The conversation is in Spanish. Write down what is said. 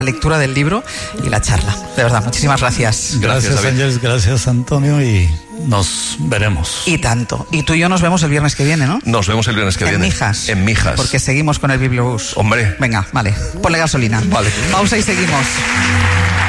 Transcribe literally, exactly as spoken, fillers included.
lectura del libro y la charla. De verdad, muchísimas gracias. Gracias, gracias Ángeles, gracias Antonio, y nos veremos. Y tanto. Y tú y yo nos vemos el viernes que viene, ¿no? Nos vemos el viernes que en viene. Mijas. En Mijas. Porque seguimos con el Bibliobús. Hombre. Venga, vale. Ponle gasolina. Vale. Pausa y seguimos.